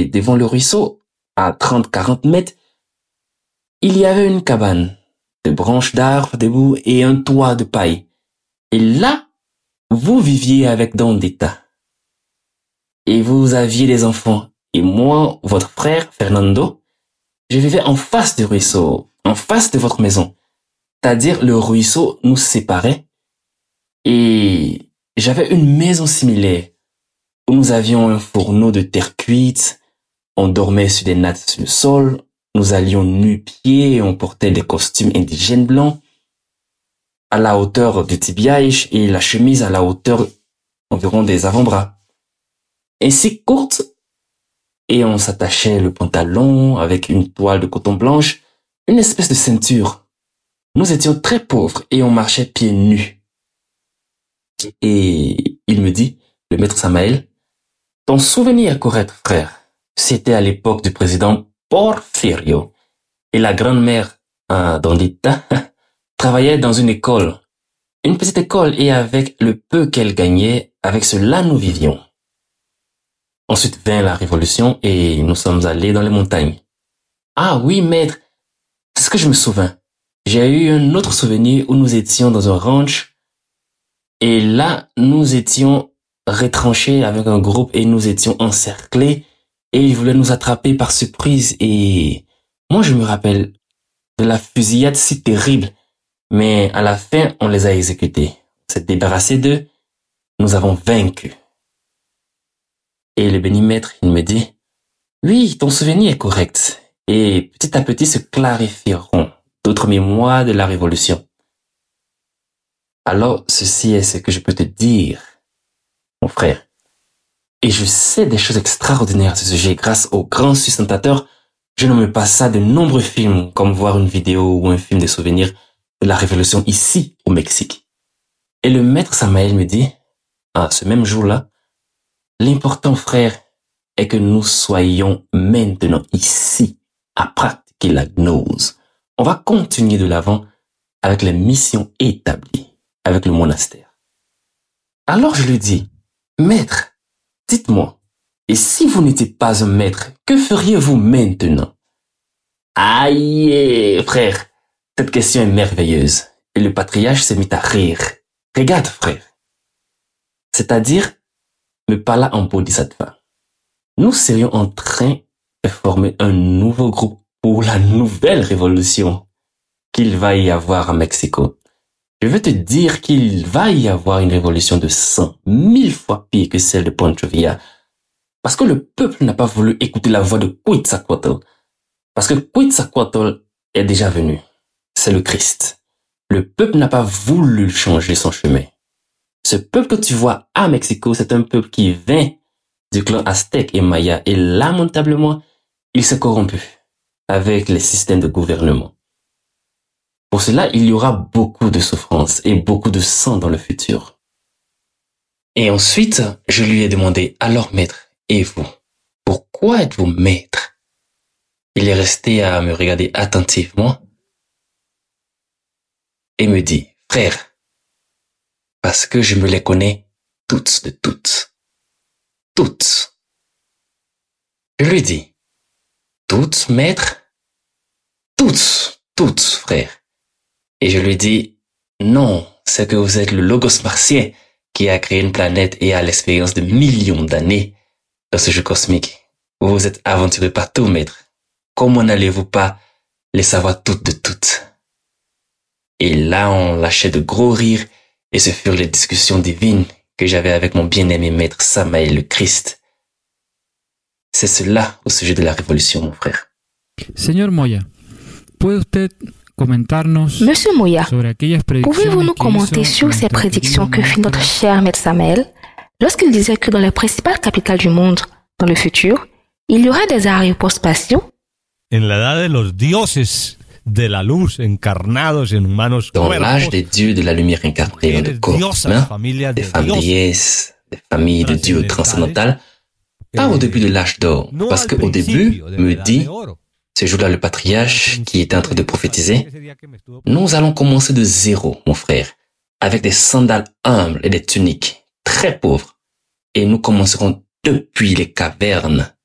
Et devant le ruisseau, à 30-40 mètres, il y avait une cabane de branches d'arbres debout et un toit de paille. Et là, vous viviez avec Don Dita. Et vous aviez des enfants. Et moi, votre frère, Fernando, je vivais en face du ruisseau, en face de votre maison. C'est-à-dire, le ruisseau nous séparait. Et j'avais une maison similaire où nous avions un fourneau de terre cuite. On dormait sur des nattes sur le sol. Nous allions nu-pieds et on portait des costumes indigènes blancs à la hauteur du tibiaïch et la chemise à la hauteur environ des avant-bras. Ainsi courte, et on s'attachait le pantalon avec une toile de coton blanche, une espèce de ceinture. Nous étions très pauvres et on marchait pieds nus. Et il me dit, le maître Samael, ton souvenir est correct, frère. C'était à l'époque du président Porfirio. Et la grand-mère, Don Dita, travaillait dans une école. Une petite école, et avec le peu qu'elle gagnait, avec cela nous vivions. Ensuite vint la révolution et nous sommes allés dans les montagnes. Ah oui, maître, c'est ce que je me souviens. J'ai eu un autre souvenir où nous étions dans un ranch et là, nous étions retranchés avec un groupe et nous étions encerclés et ils voulaient nous attraper par surprise et moi je me rappelle de la fusillade si terrible, mais à la fin, on les a exécutés. On s'est débarrassé d'eux, nous avons vaincu. Et le béni maître, il me dit, oui, ton souvenir est correct. Et petit à petit se clarifieront d'autres mémoires de la révolution. Alors, ceci est ce que je peux te dire, mon frère. Et je sais des choses extraordinaires à ce sujet grâce au grand sustentateur. Je nomme pas ça de nombreux films, comme voir une vidéo ou un film de souvenirs de la révolution ici, au Mexique. Et le maître Samael me dit, ce même jour-là, l'important, frère, est que nous soyons maintenant ici à pratiquer la gnose. On va continuer de l'avant avec les missions établies, avec le monastère. Alors je lui dis, maître, dites-moi, et si vous n'étiez pas un maître, que feriez-vous maintenant? Aïe, frère, cette question est merveilleuse. Et le patriarche s'est mis à rire. Regarde, frère. C'est-à-dire, me parla en bodhisattva. Nous serions en train de former un nouveau groupe pour la nouvelle révolution qu'il va y avoir à Mexico. Je veux te dire qu'il va y avoir une révolution de 100, 1000 fois pire que celle de Pancho Villa. Parce que le peuple n'a pas voulu écouter la voix de Quetzalcoatl. Parce que Quetzalcoatl est déjà venu. C'est le Christ. Le peuple n'a pas voulu changer son chemin. Ce peuple que tu vois à Mexico, c'est un peuple qui vient du clan aztèque et maya. Et lamentablement, il s'est corrompu avec les systèmes de gouvernement. Pour cela, il y aura beaucoup de souffrance et beaucoup de sang dans le futur. Et ensuite, je lui ai demandé, alors maître, et vous, pourquoi êtes-vous maître? Il est resté à me regarder attentivement et me dit, frère, parce que je me les connais toutes de toutes. Toutes. Je lui dis, toutes, maître? Toutes, frère. Et je lui dis, non, c'est que vous êtes le logos martien qui a créé une planète et a l'expérience de millions d'années dans ce jeu cosmique. Vous vous êtes aventuré partout, maître. Comment n'allez-vous pas les savoir toutes de toutes? Et là, on lâchait de gros rires et ce furent les discussions divines que j'avais avec mon bien-aimé maître Samael le Christ. C'est cela au sujet de la révolution, mon frère. Señor Moya, ¿puede usted comentarnos Monsieur Moya, sobre aquellas predicciones pouvez-vous nous que commenter hizo sur ces nuestro prédictions que querido fit notre maestro cher maître Samael lorsqu'il disait que dans les principales capitales du monde, dans le futur, il y aura des aéroports spatiaux? En la edad de los dioses de la luz encarnados en humanos Dans cuerpos, l'âge des dieux de la lumière incarnée dans le corps humain, des femmes déesses, des familles de dieux transcendantales, pas au début de l'âge d'or, parce qu'au début, me dit, ce jour-là, le patriarche qui était en train de prophétiser, nous allons commencer de zéro, mon frère, avec des sandales humbles et des tuniques très pauvres, et nous commencerons depuis les cavernes